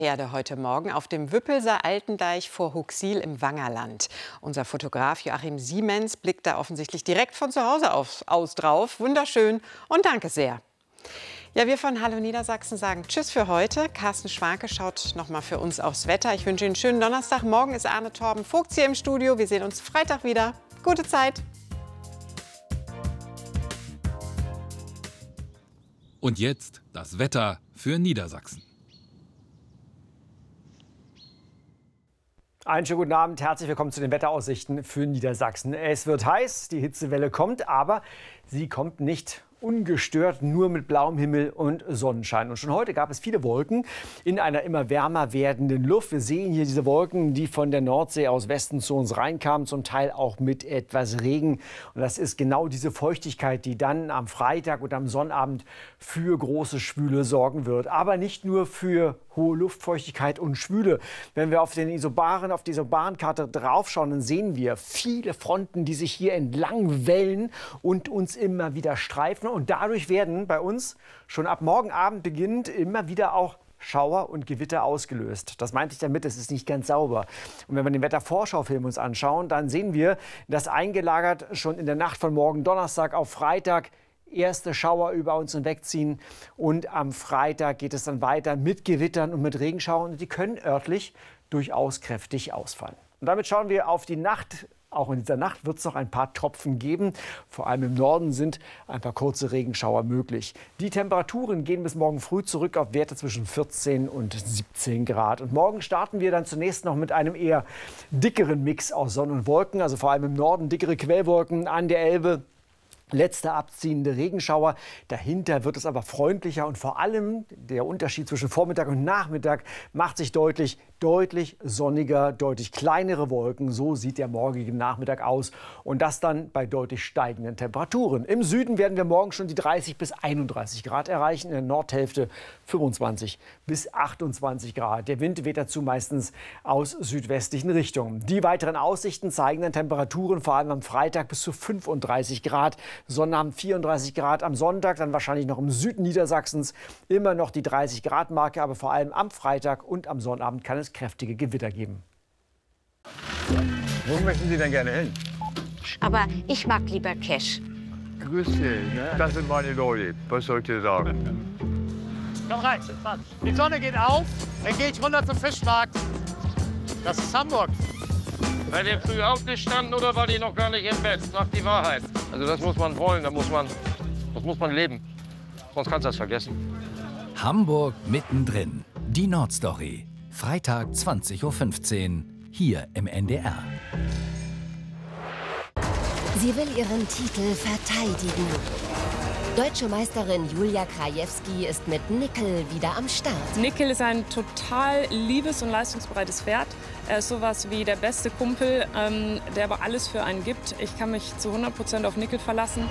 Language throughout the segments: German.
Erde heute Morgen auf dem Wüppelser Altendeich vor Huxil im Wangerland. Unser Fotograf Joachim Siemens blickt da offensichtlich direkt von zu Hause aus drauf. Wunderschön und danke sehr. Ja, wir von Hallo Niedersachsen sagen Tschüss für heute. Carsten Schwanke schaut noch mal für uns aufs Wetter. Ich wünsche Ihnen einen schönen Donnerstag. Morgen ist Arne Torben Vogts hier im Studio. Wir sehen uns Freitag wieder. Gute Zeit. Und jetzt das Wetter für Niedersachsen. Einen schönen guten Abend, herzlich willkommen zu den Wetteraussichten für Niedersachsen. Es wird heiß, die Hitzewelle kommt, aber sie kommt nicht ungestört, nur mit blauem Himmel und Sonnenschein. Und schon heute gab es viele Wolken in einer immer wärmer werdenden Luft. Wir sehen hier diese Wolken, die von der Nordsee aus Westen zu uns reinkamen, zum Teil auch mit etwas Regen. Und das ist genau diese Feuchtigkeit, die dann am Freitag und am Sonnabend für große Schwüle sorgen wird. Aber nicht nur für hohe Luftfeuchtigkeit und Schwüle. Wenn wir auf die Isobaren-Karte draufschauen, dann sehen wir viele Fronten, die sich hier entlang wellen und uns immer wieder streifen. Und dadurch werden bei uns schon ab morgen Abend beginnend immer wieder auch Schauer und Gewitter ausgelöst. Das meinte ich damit, es ist nicht ganz sauber. Und wenn wir den Wetterschaufilm uns anschauen, dann sehen wir, dass eingelagert schon in der Nacht von morgen Donnerstag auf Freitag erste Schauer über uns hinwegziehen. Und am Freitag geht es dann weiter mit Gewittern und mit Regenschauern. Und die können örtlich durchaus kräftig ausfallen. Und damit schauen wir auf die Nacht. Auch in dieser Nacht wird es noch ein paar Tropfen geben. Vor allem im Norden sind ein paar kurze Regenschauer möglich. Die Temperaturen gehen bis morgen früh zurück auf Werte zwischen 14 und 17 Grad. Und morgen starten wir dann zunächst noch mit einem eher dickeren Mix aus Sonne und Wolken. Also vor allem im Norden dickere Quellwolken an der Elbe. Letzte abziehende Regenschauer. Dahinter wird es aber freundlicher und vor allem der Unterschied zwischen Vormittag und Nachmittag macht sich deutlich sonniger, deutlich kleinere Wolken. So sieht der morgige Nachmittag aus und das dann bei deutlich steigenden Temperaturen. Im Süden werden wir morgen schon die 30 bis 31 Grad erreichen, in der Nordhälfte 25 bis 28 Grad. Der Wind weht dazu meistens aus südwestlichen Richtungen. Die weiteren Aussichten zeigen dann Temperaturen vor allem am Freitag bis zu 35 Grad. Sonnabend 34 Grad, am Sonntag dann wahrscheinlich noch im Süden Niedersachsens immer noch die 30 Grad Marke, aber vor allem am Freitag und am Sonnabend kann es kräftige Gewitter geben. Wo möchten Sie denn gerne hin? Aber ich mag lieber Cash. Grüß Sie, ne? Das sind meine Leute. Was soll ich dir sagen? Komm rein, die Sonne geht auf, dann gehe ich runter zum Fischmarkt. Das ist Hamburg. Seid ihr früh aufgestanden oder war die noch gar nicht im Bett? Sagt die Wahrheit. Also das muss man wollen, das muss man leben. Sonst kannst du das vergessen. Hamburg mittendrin. Die Nordstory. Freitag 20:15 Uhr hier im NDR. Sie will ihren Titel verteidigen. Deutsche Meisterin Julia Krajewski ist mit Nickel wieder am Start. Nickel ist ein total liebes und leistungsbereites Pferd. Er ist sowas wie der beste Kumpel, der aber alles für einen gibt. Ich kann mich zu 100% auf Nickel verlassen.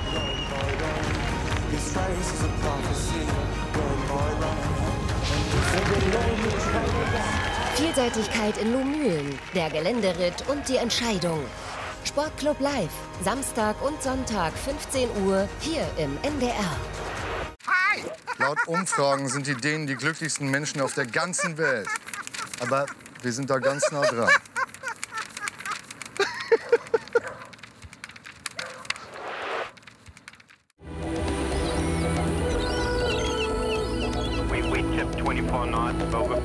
Vielseitigkeit in Lohmühlen, der Geländeritt und die Entscheidung. Sportclub Live, Samstag und Sonntag 15 Uhr hier im NDR. Hi! Laut Umfragen sind die Dänen die glücklichsten Menschen auf der ganzen Welt. Aber wir sind da ganz nah dran. We tip 24 knots, over.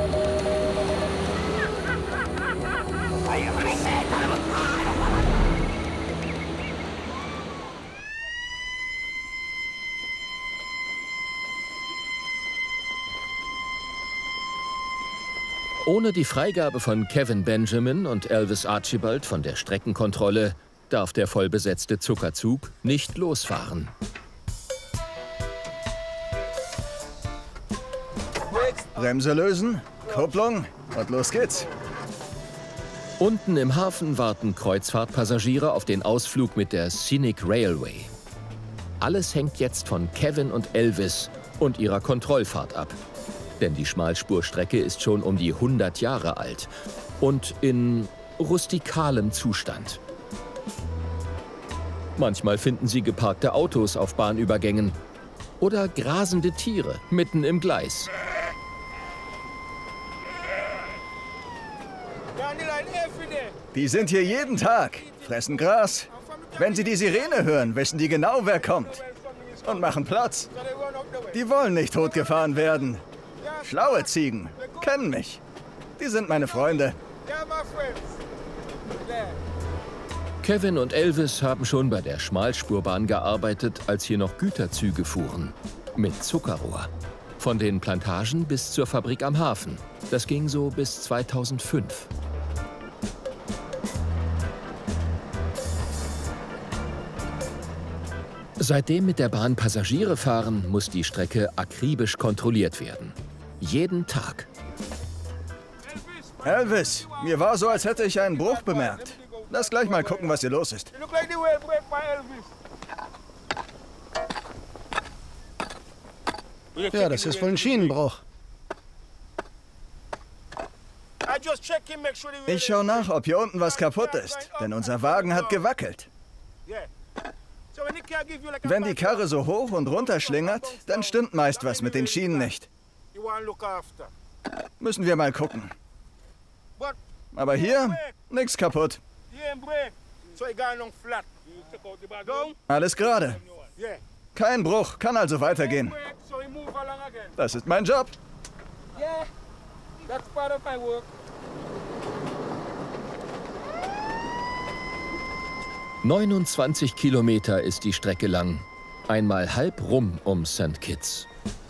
Ohne die Freigabe von Kevin Benjamin und Elvis Archibald von der Streckenkontrolle darf der vollbesetzte Zuckerzug nicht losfahren. Bremse lösen, Kupplung und los geht's. Unten im Hafen warten Kreuzfahrtpassagiere auf den Ausflug mit der Scenic Railway. Alles hängt jetzt von Kevin und Elvis und ihrer Kontrollfahrt ab. Denn die Schmalspurstrecke ist schon um die 100 Jahre alt und in rustikalem Zustand. Manchmal finden Sie geparkte Autos auf Bahnübergängen oder grasende Tiere mitten im Gleis. Die sind hier jeden Tag, fressen Gras. Wenn sie die Sirene hören, wissen die genau, wer kommt. Und machen Platz. Die wollen nicht totgefahren werden. Schlaue Ziegen, kennen mich. Die sind meine Freunde. Kevin und Elvis haben schon bei der Schmalspurbahn gearbeitet, als hier noch Güterzüge fuhren. Mit Zuckerrohr. Von den Plantagen bis zur Fabrik am Hafen. Das ging so bis 2005. Seitdem mit der Bahn Passagiere fahren, muss die Strecke akribisch kontrolliert werden. Jeden Tag. Elvis, mir war so, als hätte ich einen Bruch bemerkt. Lass gleich mal gucken, was hier los ist. Ja, das ist wohl ein Schienenbruch. Ich schaue nach, ob hier unten was kaputt ist, denn unser Wagen hat gewackelt. Wenn die Karre so hoch und runter schlingert, dann stimmt meist was mit den Schienen nicht. Müssen wir mal gucken. Aber hier, nichts kaputt. Alles gerade. Kein Bruch, kann also weitergehen. Das ist mein Job. 29 Kilometer ist die Strecke lang. Einmal halb rum um St. Kitts.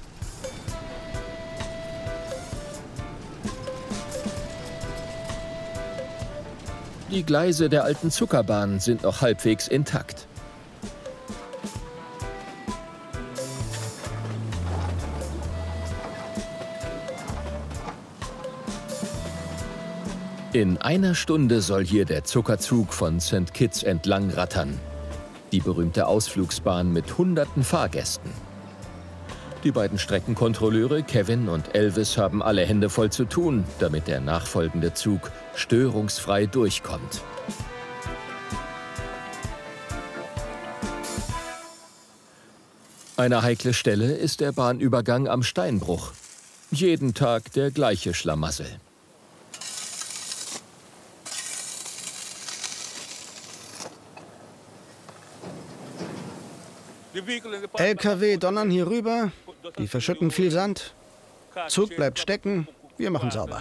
Die Gleise der alten Zuckerbahn sind noch halbwegs intakt. In einer Stunde soll hier der Zuckerzug von St. Kitts entlang rattern. Die berühmte Ausflugsbahn mit hunderten Fahrgästen. Die beiden Streckenkontrolleure Kevin und Elvis haben alle Hände voll zu tun, damit der nachfolgende Zug störungsfrei durchkommt. Eine heikle Stelle ist der Bahnübergang am Steinbruch. Jeden Tag der gleiche Schlamassel. LKW donnern hier rüber, die verschütten viel Sand. Zug bleibt stecken, wir machen sauber.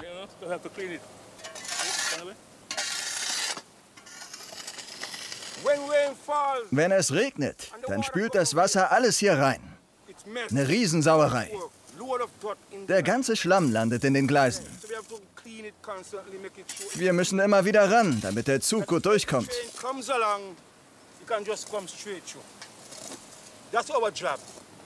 Wenn es regnet, dann spült das Wasser alles hier rein. Eine Riesensauerei. Der ganze Schlamm landet in den Gleisen. Wir müssen immer wieder ran, damit der Zug gut durchkommt. That's our job.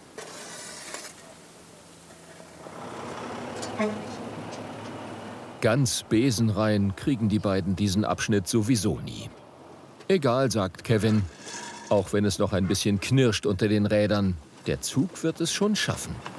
Ganz besenrein kriegen die beiden diesen Abschnitt sowieso nie. Egal, sagt Kevin, auch wenn es noch ein bisschen knirscht unter den Rädern, der Zug wird es schon schaffen.